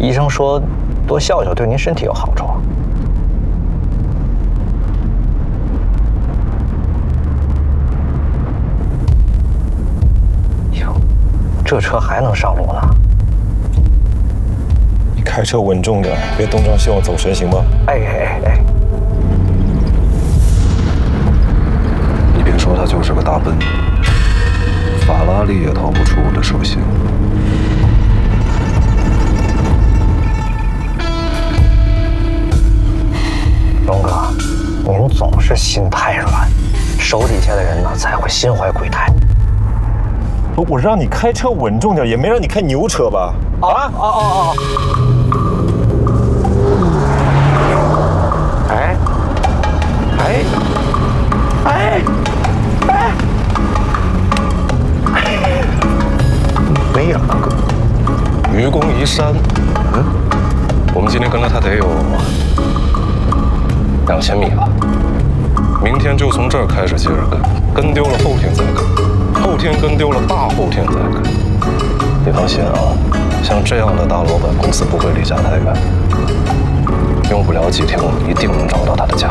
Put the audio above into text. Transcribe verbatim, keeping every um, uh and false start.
医生说多笑笑对您身体有好处。哟，这车还能上路呢？ 你开车稳重点，别东张西望走神，行吗？ 哎哎哎哎！ 你别说，他就是个大奔，法拉利也逃不出我的手心。 龙哥，您总是心太软，手底下的人呢才会心怀鬼胎。 我让你开车稳重点，也没让你开牛车吧？ 啊啊啊啊！哎哎哎哎！没有，哥， 愚公移山。嗯，我们今天跟了他得有。 两千米了，明天就从这儿开始接着跟，跟丢了后天再跟，后天跟丢了大后天再跟。你放心啊，像这样的大老板，公司不会离家太远，用不了几天，我们一定能找到他的家。